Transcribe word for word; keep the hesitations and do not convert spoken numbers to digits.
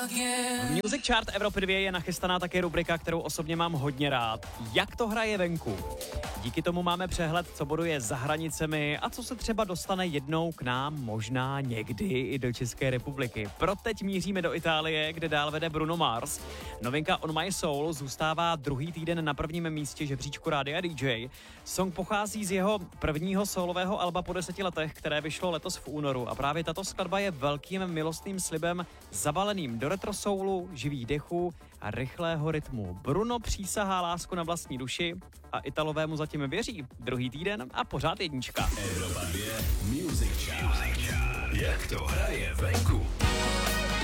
V Music Chart Evropy dva je nachystaná také rubrika, kterou osobně mám hodně rád. Jak to hraje venku? Díky tomu máme přehled, co boduje za hranicemi a co se třeba dostane jednou k nám, možná někdy i do České republiky. Pro teď míříme do Itálie, kde dál vede Bruno Mars. Novinka On My Soul zůstává druhý týden na prvním místě žebříčku Rádia D J. Song pochází z jeho prvního solového alba po deseti letech, které vyšlo letos v únoru. A právě tato skladba je velkým milostným slibem zabaleným do retro soulu, živých dechů a rychlého rytmu. Bruno přísahá lásku na vlastní duši a Italovému zatím věří. Druhý týden a pořád jednička. Evropa dva Music Chart. Jak to hraje venku?